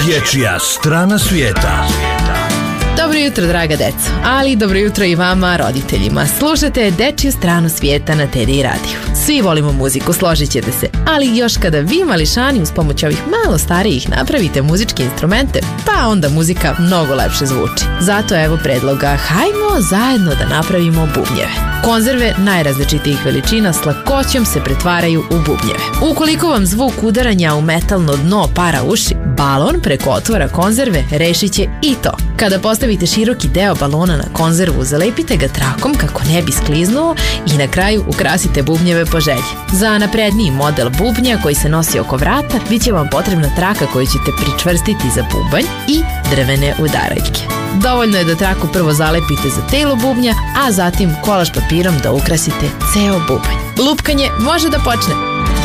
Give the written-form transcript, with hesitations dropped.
Dječja strana svijeta. Dobro jutro, draga deco, ali dobro jutro i vama, roditeljima. Slušate Dečju stranu svijeta na TD radiju. Svi volimo muziku, složit ćete se, ali još kada vi, mališani, uz pomoć ovih malo starijih napravite muzičke instrumente, pa onda muzika mnogo lepše zvuči. Zato evo predloga, hajmo zajedno da napravimo bubnjeve. Konzerve najrazličitijih veličina s lakoćom se pretvaraju u bubnjeve. Ukoliko vam zvuk udaranja u metalno dno para uši, balon preko otvora konzerve rešit će i to. Kada postavite široki deo balona na konzervu, zalepite ga trakom kako ne bi skliznuo i na kraju ukrasite bubnjeve po želji. Za napredniji model bubnja koji se nosi oko vrata, bit će vam potrebna traka koju ćete pričvrstiti za bubanj i drvene udaraljke. Dovoljno je da traku prvo zalepite za telo bubnja, a zatim kolaž papirom da ukrasite ceo bubanj. Lupkanje može da počne.